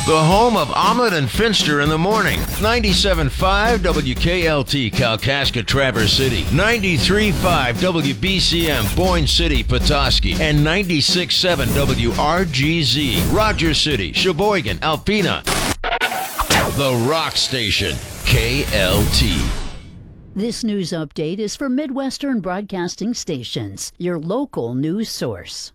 The home of Ahmed and Finster in the morning. 97.5 WKLT Kalkaska Traverse City. 93.5 WBCM Boyne City Petoskey. And 96.7 WRGZ Rogers City, Sheboygan, Alpena. The Rock Station, KLT. This news update is for Midwestern Broadcasting Stations, your local news source.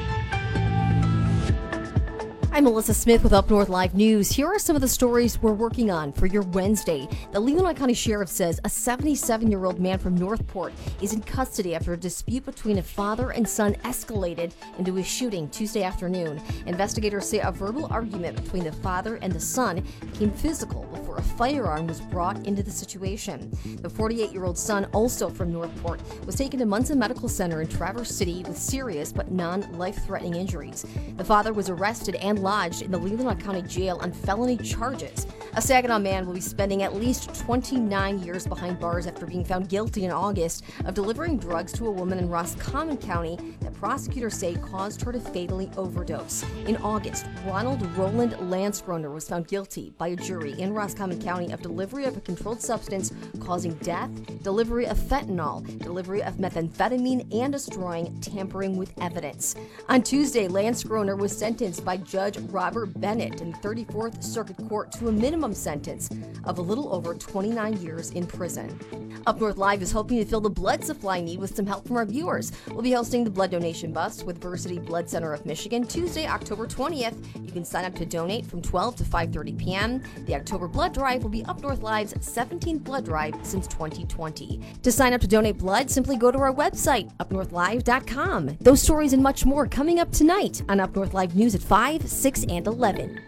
I'm Melissa Smith with Up North Live News. Here are some of the stories we're working on for your Wednesday. The Leelanau County Sheriff says a 77-year-old man from Northport is in custody after a dispute between a father and son escalated into a shooting Tuesday afternoon. Investigators say a verbal argument between the father and the son became physical before a firearm was brought into the situation. The 48-year-old son, also from Northport, was taken to Munson Medical Center in Traverse City with serious but non-life-threatening injuries. The father was arrested and lodged in the Leelanau County Jail on felony charges. A Saginaw man will be spending at least 29 years behind bars after being found guilty in August of delivering drugs to a woman in Roscommon County that prosecutors say caused her to fatally overdose. In August, Ronald Roland Landsgroner was found guilty by a jury in Roscommon County of delivery of a controlled substance causing death, delivery of fentanyl, delivery of methamphetamine, and destroying tampering with evidence. On Tuesday, Landsgroner was sentenced by Judge Robert Bennett in the 34th Circuit Court to a minimum sentence of a little over 29 years in prison. Up North Live is hoping to fill the blood supply need with some help from our viewers. We'll be hosting the blood donation bus with Versity Blood Center of Michigan Tuesday, October 20th. You can sign up to donate from 12 to 5:30 p.m. The October blood drive will be Up North Live's 17th blood drive since 2020. To sign up to donate blood, simply go to our website, upnorthlive.com. Those stories and much more coming up tonight on Up North Live News at 5, 6, and 11.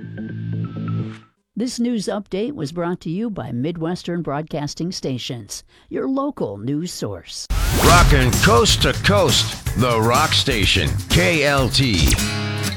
This news update was brought to you by Midwestern Broadcasting Stations, your local news source. Rockin' coast to coast, the Rock Station, KLT.